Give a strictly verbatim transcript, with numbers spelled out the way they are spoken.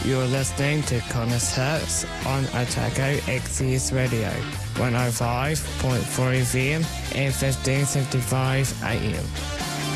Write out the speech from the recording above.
You're listening to Connors Hertz on Otago Access Radio, one oh five point four F M and fifteen fifty-five A M.